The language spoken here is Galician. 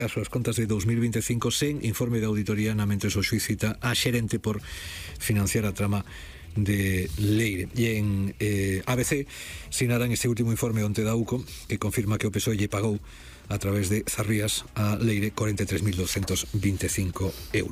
as súas contas de 2025 sen informe de auditoría na mentres o xuiz cita a xerente por financiar a trama de Leire. E en ABC sinaran este último informe onte da UCO que confirma que o PSOE lle pagou a través de Zarrías a Leire 43.225 euros.